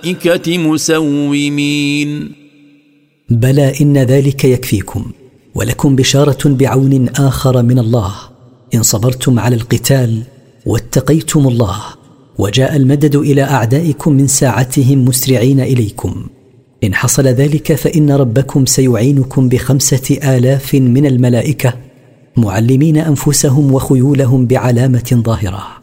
مسومين. بلى إن ذلك يكفيكم، ولكم بشارة بعون آخر من الله إن صبرتم على القتال واتقيتم الله، وجاء المدد إلى أعدائكم من ساعتهم مسرعين إليكم. إن حصل ذلك فإن ربكم سيعينكم ب5,000 من الملائكة معلمين أنفسهم وخيولهم بعلامة ظاهرة.